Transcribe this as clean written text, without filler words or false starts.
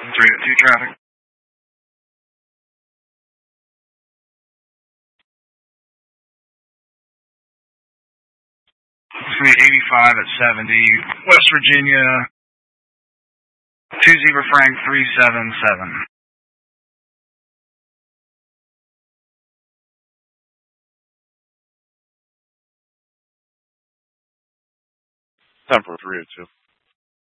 302 traffic. It's going to be 85 at 70, West Virginia, 2 Zebra Frank 377. Time for 302.